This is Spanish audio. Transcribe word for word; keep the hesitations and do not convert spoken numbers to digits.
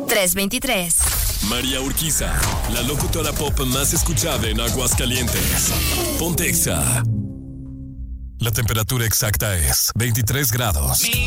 tres veintitrés. María Urquiza, la locutora pop más escuchada en Aguascalientes. Ponte Exa. La temperatura exacta es veintitrés grados.